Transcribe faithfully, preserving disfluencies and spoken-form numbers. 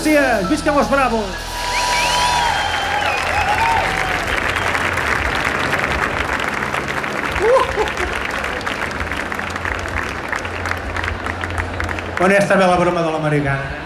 gràcies! Visca los Bravos! Bueno, ja està bé la broma de l'americana.